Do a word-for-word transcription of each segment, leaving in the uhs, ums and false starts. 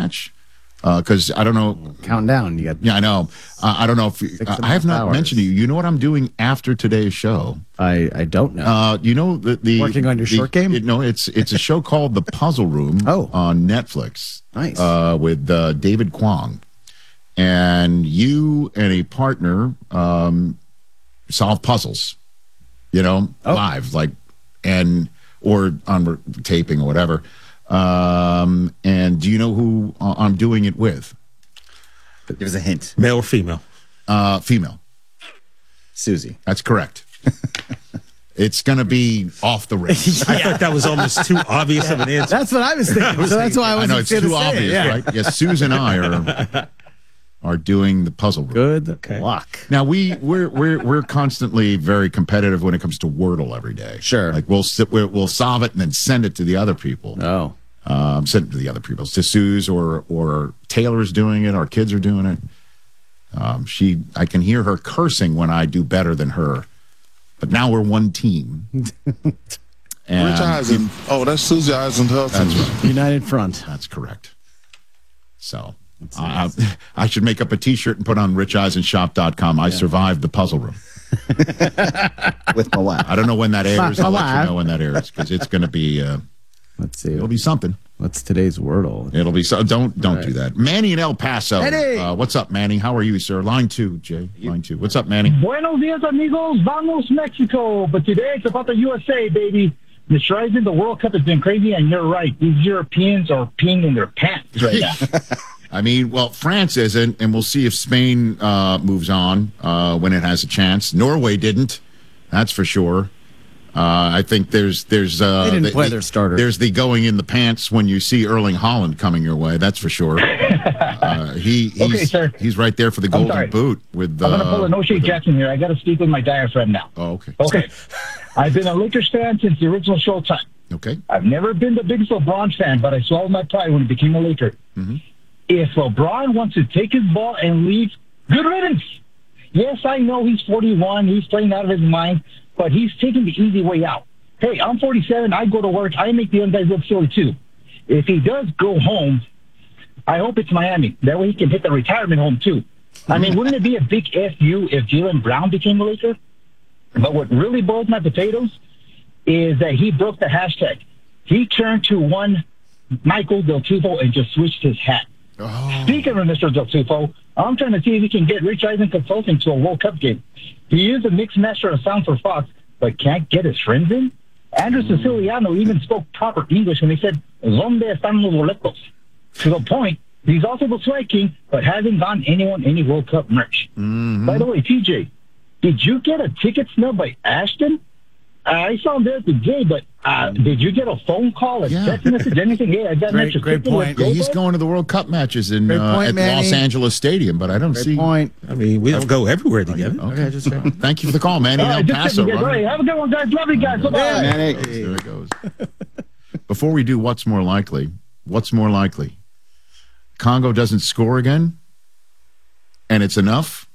match? Because uh, I don't know. Count down. You got. Yeah, I know. Uh, I don't know if uh, I have not hours. mentioned to you. You know what I'm doing after today's show? I, I don't know. Uh, you know the, the working on your the, short game. It, no, it's it's a show called The Puzzle Room. Oh. On Netflix. Nice. Uh, with uh, David Kwong, and you and a partner um, solve puzzles. You know, oh. live like and or on taping or whatever. Um, and do you know who uh, I'm doing it with? Give us a hint. Male or female? Uh, female. Susie. That's correct. It's going to be off the rails. I thought that was almost too obvious of an answer. That's what I was thinking. was so that's why I was. I know it's too obvious, it, yeah. right? Yes, Susan and I are are doing the puzzle room. Good okay. luck. Now we we're we're we're constantly very competitive when it comes to Wordle every day. Sure. Like we'll sit, we'll solve it and then send it to the other people. Oh. Um, send it to the other people. To Suze or or Taylor's doing it. Our kids are doing it. Um, she, I can hear her cursing when I do better than her. But now we're one team. And Rich Eisen. Oh, that's Susie Eisenhower. That's right. United Front. That's correct. So nice. I, I should make up a T-shirt and put on rich eisen shop dot com. I yeah. survived the puzzle room. With my wife. I don't know when that airs. I'll let you know when that airs because it's going to be. Uh, Let's see. It'll be something. What's today's Wordle? It'll be so. Don't don't right. do that. Manny in El Paso. Manny! Uh, what's up, Manny? How are you, sir? Line two, Jay. Line two. What's up, Manny? Buenos dias, amigos. Vamos, Mexico. But today it's about the U S A, baby. Mister Eisen, the World Cup has been crazy, and you're right. These Europeans are peeing in their pants right now. I mean, well, France isn't, and we'll see if Spain uh, moves on uh, when it has a chance. Norway didn't. That's for sure. Uh, I think there's there's uh, they didn't the, play the, their starter. There's the going in the pants when you see Erling Haaland coming your way. That's for sure. Uh, he he's okay, sir. he's right there for the golden boot. With I'm uh, gonna pull a no shade Jackson here. I got to speak with my diaphragm now. Oh, okay. Okay. I've been a Lakers fan since the original Showtime. Okay. I've never been the biggest LeBron fan, but I swallowed my pride when he became a Laker. Mm-hmm. If LeBron wants to take his ball and leave, good riddance. Yes, I know he's forty-one. He's playing out of his mind, but he's taking the easy way out. Hey, I'm forty-seven. I go to work. I make the young guys look silly, too. If he does go home, I hope it's Miami. That way he can hit the retirement home, too. I mean, wouldn't it be a big F U if Jaylen Brown became a Laker? But what really boils my potatoes is that he broke the hashtag. He turned to one Michael Del Tufo and just switched his hat. Oh. Speaking of Mister Del Tufo, I'm trying to see if he can get Rich Eisen Consulting to a World Cup game. He is a mixed master of sound for Fox, but can't get his friends in. Andrew Siciliano even spoke proper English when he said, "Donde están los boletos?" To the point, he's also the swag king, but hasn't gotten anyone any World Cup merch. Mm-hmm. By the way, T J, did you get a ticket snub by Ashton? Uh, I saw him there at the game, but uh, did you get a phone call, a yeah. text message, anything? Yeah, I got great, an great point. Yeah, he's going to the World Cup matches in uh, point, at Manny. Los Angeles Stadium, but I don't great see. Point. I mean, we don't go everywhere together. Okay, just thank you for the call, Manny. All right, El Paso. just right. Have a good one, guys. Love you guys. Bye-bye. Yeah, Manny. There it goes. Before we do what's more likely, what's more likely? Congo doesn't score again, and it's enough,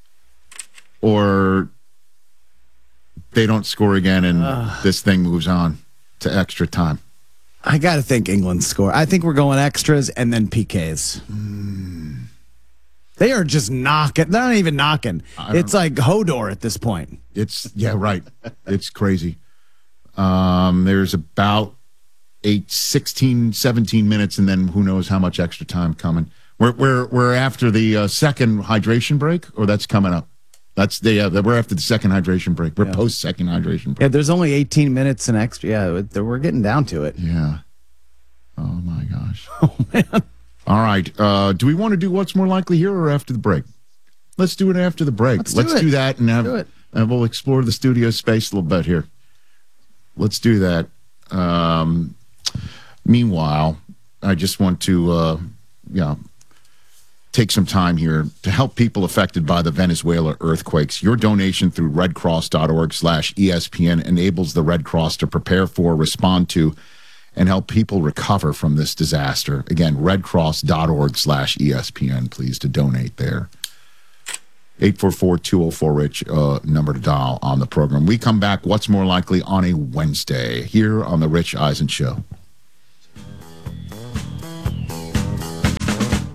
or they don't score again and uh, this thing moves on to extra time. I got to think England score. I think we're going extras and then P Ks. Mm. They are just knocking. They're not even knocking. It's know. like Hodor at this point. It's, yeah, right. It's crazy. Um, there's about eight, sixteen, seventeen minutes, and then who knows how much extra time coming. We're, we're, we're after the uh, second hydration break, or that's coming up? That's the uh, we're after the second hydration break. We're yeah. post second hydration break. Yeah, there's only eighteen minutes and extra. Yeah, we're getting down to it. Yeah. Oh my gosh. Oh man. All right. Uh, do we want to do what's more likely here or after the break? Let's do it after the break. Let's, Let's do, do that and have do it. and we'll explore the studio space a little bit here. Let's do that. Um, meanwhile, I just want to uh, yeah. take some time here to help people affected by the Venezuela earthquakes. Your donation through redcross.org slash ESPN enables the Red Cross to prepare for, respond to, and help people recover from this disaster. Again, redcross.org slash ESPN, please, to donate there. eight four four, two oh four, RICH, uh, number to dial on the program. We come back, what's more likely, on a Wednesday here on the Rich Eisen Show.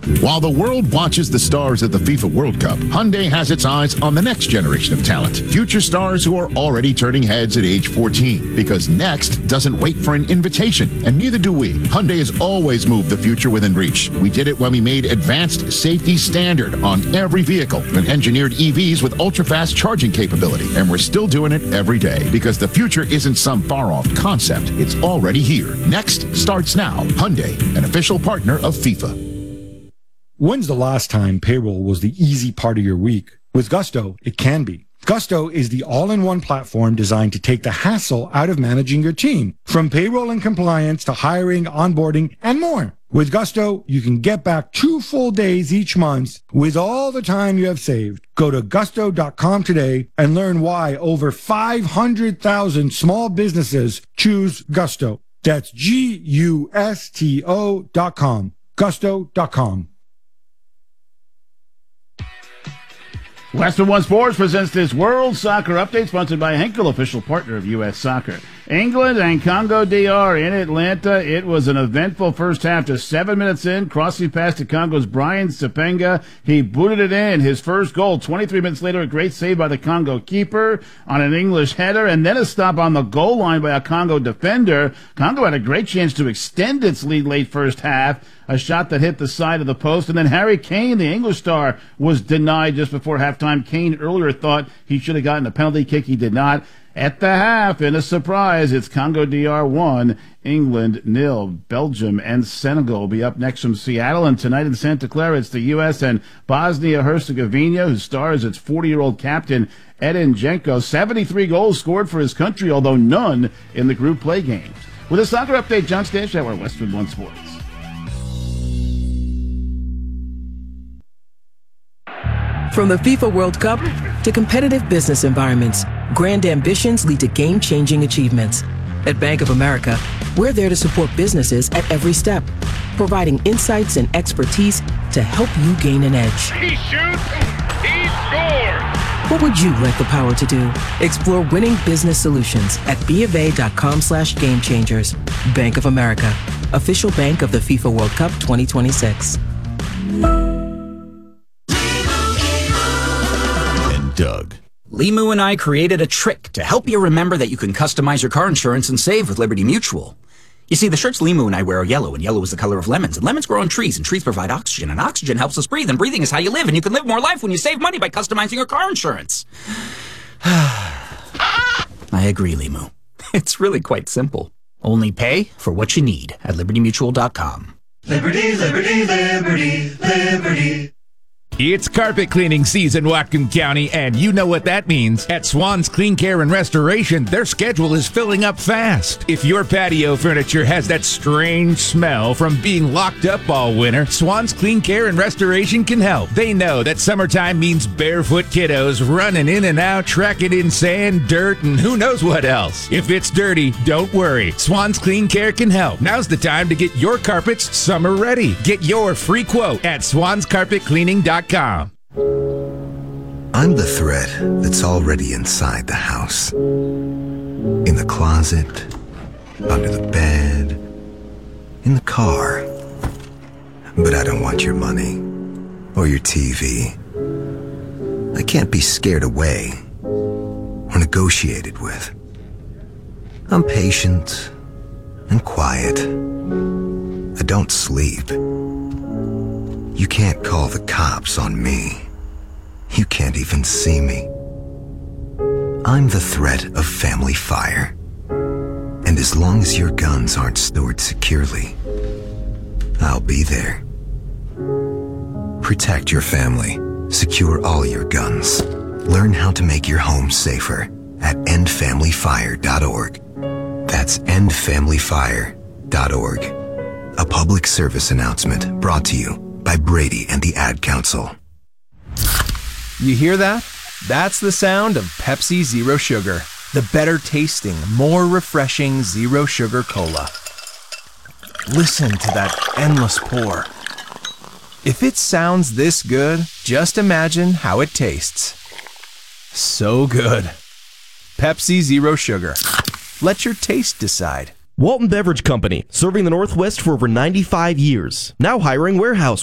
While the world watches the stars at the FIFA World Cup, Hyundai has its eyes on the next generation of talent. Future stars who are already turning heads at age fourteen. Because next doesn't wait for an invitation, and neither do we. Hyundai has always moved the future within reach. We did it when we made advanced safety standard on every vehicle and engineered E Vs with ultra-fast charging capability. And we're still doing it every day because the future isn't some far-off concept. It's already here. Next starts now. Hyundai, an official partner of FIFA. When's the last time payroll was the easy part of your week? With Gusto, it can be. Gusto is the all-in-one platform designed to take the hassle out of managing your team, from payroll and compliance to hiring, onboarding, and more. With Gusto, you can get back two full days each month with all the time you have saved. Go to gusto dot com today and learn why over five hundred thousand small businesses choose Gusto. That's G U S T O dot com. gusto dot com. Western One Sports presents this World Soccer Update, sponsored by Henkel, official partner of U S Soccer. England and Congo D R in Atlanta. It was an eventful first half. Just seven minutes in, crossing pass to Congo's Brian Sepenga. He booted it in. His first goal. twenty-three minutes later, a great save by the Congo keeper on an English header, and then a stop on the goal line by a Congo defender. Congo had a great chance to extend its lead late first half. A shot that hit the side of the post, and then Harry Kane, the English star, was denied just before halftime. Kane earlier thought he should have gotten a penalty kick. He did not. At the half, in a surprise, it's Congo D R one, England nil. Belgium and Senegal will be up next from Seattle, and tonight in Santa Clara, it's the U S and Bosnia-Herzegovina, who stars its forty-year-old captain, Edin Dženko. seventy-three goals scored for his country, although none in the group play games. With a soccer update, John Stanchauer, Western One Sports. From the FIFA World Cup to competitive business environments, grand ambitions lead to game-changing achievements. At Bank of America, we're there to support businesses at every step, providing insights and expertise to help you gain an edge. He shoots, he scores! What would you like the power to do? Explore winning business solutions at bofa.com slash game changers. Bank of America, official bank of the FIFA World Cup twenty twenty-six. Doug. Limu and I created a trick to help you remember that you can customize your car insurance and save with Liberty Mutual. You see, the shirts Limu and I wear are yellow, and yellow is the color of lemons, and lemons grow on trees, and trees provide oxygen, and oxygen helps us breathe, and breathing is how you live, and you can live more life when you save money by customizing your car insurance. I agree, Limu. It's really quite simple. Only pay for what you need at liberty mutual dot com. Liberty, liberty, liberty, liberty. It's carpet cleaning season, Whatcom County, and you know what that means. At Swan's Clean Care and Restoration, their schedule is filling up fast. If your patio furniture has that strange smell from being locked up all winter, Swan's Clean Care and Restoration can help. They know that summertime means barefoot kiddos running in and out, tracking in sand, dirt, and who knows what else. If it's dirty, don't worry. Swan's Clean Care can help. Now's the time to get your carpets summer ready. Get your free quote at swans carpet cleaning dot com. I'm the thread that's already inside the house. In the closet, under the bed, in the car. But I don't want your money or your T V. I can't be scared away or negotiated with. I'm patient and quiet. I don't sleep. You can't call the cops on me. You can't even see me. I'm the threat of family fire. And as long as your guns aren't stored securely, I'll be there. Protect your family. Secure all your guns. Learn how to make your home safer at end family fire dot org. That's end family fire dot org. A public service announcement brought to you by Brady and the Ad Council. You hear that? That's the sound of Pepsi Zero Sugar, the better tasting, more refreshing zero sugar cola. Listen to that endless pour. If it sounds this good, just imagine how it tastes. So good. Pepsi Zero Sugar. Let your taste decide. Walton Beverage Company, serving the Northwest for over ninety-five years. Now hiring warehouse